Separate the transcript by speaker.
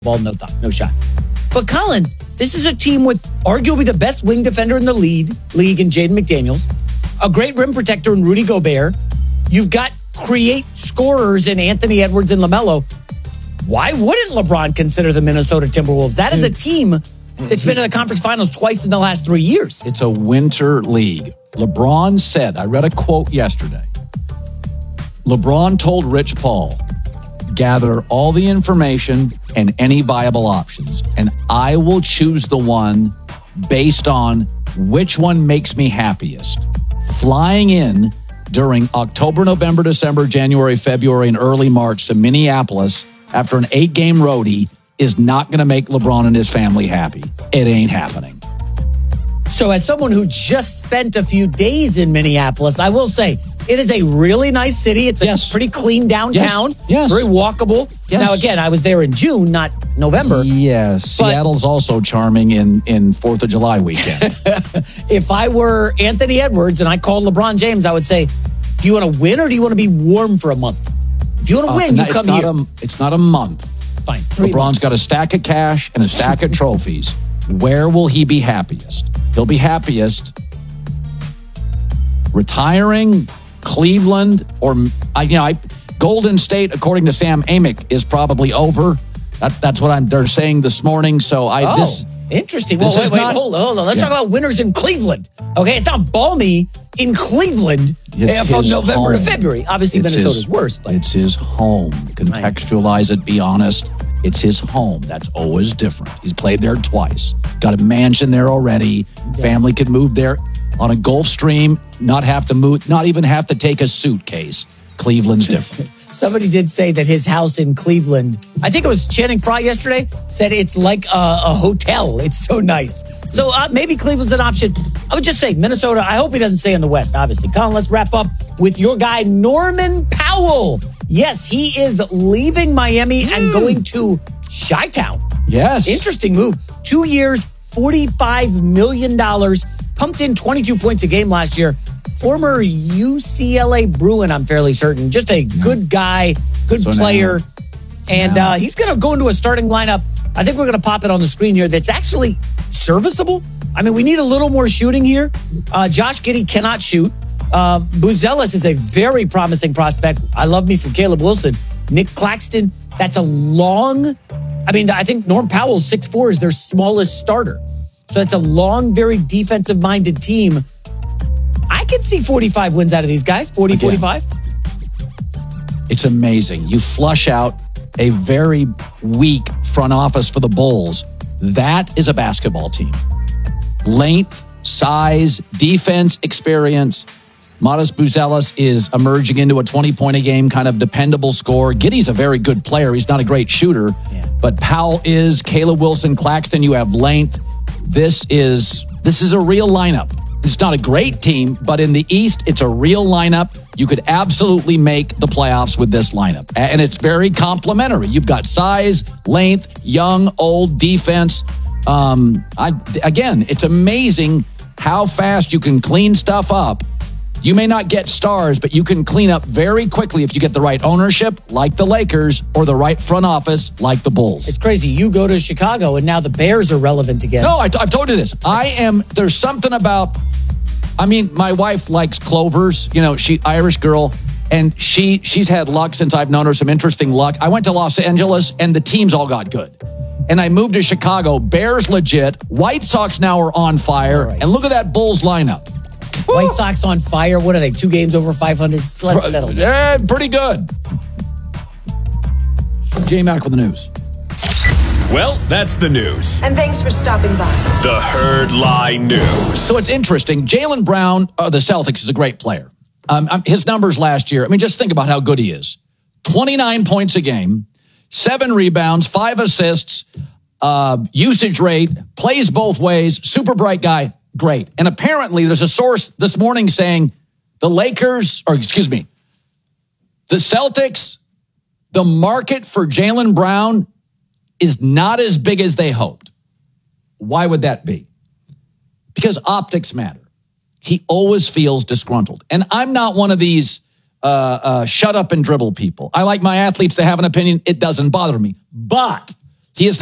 Speaker 1: ball, no shot. But Colin, this is a team with arguably the best wing defender in the league in Jaden McDaniels, a great rim protector in Rudy Gobert. You've got create scorers in Anthony Edwards and LaMelo. Why wouldn't LeBron consider the Minnesota Timberwolves? That is a team that's been in the conference finals twice in the last 3 years.
Speaker 2: It's a winter league. LeBron said, I read a quote yesterday. LeBron told Rich Paul, gather all the information and any viable options, and I will choose the one based on which one makes me happiest. Flying in during October, November, December, January, February, and early March to Minneapolis after an 8-game roadie is not going to make LeBron and his family happy. It ain't happening.
Speaker 1: So as someone who just spent a few days in Minneapolis, I will say it is a really nice city. It's a pretty clean downtown, very walkable. Yes. Now, again, I was there in June, not November.
Speaker 2: Yes, Seattle's also charming in 4th of July weekend.
Speaker 1: If I were Anthony Edwards and I called LeBron James, I would say, do you want to win or do you want to be warm for a month? If you want to win, you come here.
Speaker 2: It's not a month.
Speaker 1: Fine.
Speaker 2: LeBron's got a stack of cash and a stack of trophies. Where will he be happiest? He'll be happiest retiring, Cleveland, or Golden State, according to Sam Amick, is probably over. That's what they're saying this morning. So
Speaker 1: interesting. Well, wait, hold on. Let's talk about winners in Cleveland. Okay, it's not balmy in Cleveland from November to February. Obviously, Minnesota's worse, but
Speaker 2: it's his home. Contextualize it. Be honest. It's his home. That's always different. He's played there twice. Got a mansion there already. Yes. Family could move there on a Gulfstream. Not have to move. Not even have to take a suitcase. Cleveland's different.
Speaker 1: Somebody did say that his house in Cleveland, I think it was Channing Frye yesterday, said it's like a hotel. It's so nice. So maybe Cleveland's an option. I would just say Minnesota. I hope he doesn't stay in the West, obviously. Colin, let's wrap up with your guy, Norman Powell. Yes, he is leaving Miami and going to Chi-Town.
Speaker 2: Yes.
Speaker 1: Interesting move. 2 years, $45 million. Pumped in 22 points a game last year. Former UCLA Bruin, I'm fairly certain. Just a good guy, good player. He's going to go into a starting lineup. I think we're going to pop it on the screen here. That's actually serviceable. I mean, we need a little more shooting here. Josh Giddey cannot shoot. Buzelis is a very promising prospect. I love me some Caleb Wilson. Nick Claxton, that's a long... I think Norm Powell's 6'4" is their smallest starter. So that's a long, very defensive-minded team. I can see 45 wins out of these guys. 40, 45.
Speaker 2: It's amazing. You flush out a very weak front office for the Bulls. That is a basketball team. Length, size, defense, experience. Modest Buzelis is emerging into a 20-point-a-game kind of dependable scorer. Giddey's a very good player. He's not a great shooter. Yeah. But Powell is. Caleb Wilson, Claxton, you have length. This is a real lineup. It's not a great team, but in the East, it's a real lineup. You could absolutely make the playoffs with this lineup. And it's very complimentary. You've got size, length, young, old, defense. Again, it's amazing how fast you can clean stuff up. You may not get stars, but you can clean up very quickly if you get the right ownership, like the Lakers, or the right front office, like the Bulls.
Speaker 1: It's crazy. You go to Chicago, and now the Bears are relevant again.
Speaker 2: No, I've told you this. There's something about... my wife likes clovers. She Irish girl, and she's had luck since I've known her, some interesting luck. I went to Los Angeles, and the teams all got good. And I moved to Chicago. Bears legit. White Sox now are on fire. Right. And look at that Bulls lineup.
Speaker 1: White Sox on fire. What are they? 2 games over 500? Let's settle down.
Speaker 2: Pretty good. J-Mac with the news.
Speaker 3: Well, that's the news.
Speaker 4: And thanks for stopping by.
Speaker 3: The Herd Lie News.
Speaker 2: So it's interesting. Jaylen Brown, the Celtics, is a great player. His numbers last year, just think about how good he is. 29 points a game, 7 rebounds, 5 assists, usage rate, plays both ways, super bright guy, great. And apparently there's a source this morning saying the Celtics, the market for Jaylen Brown is not as big as they hoped. Why would that be? Because optics matter. He always feels disgruntled. And I'm not one of these shut up and dribble people. I like my athletes to have an opinion. It doesn't bother me. But He is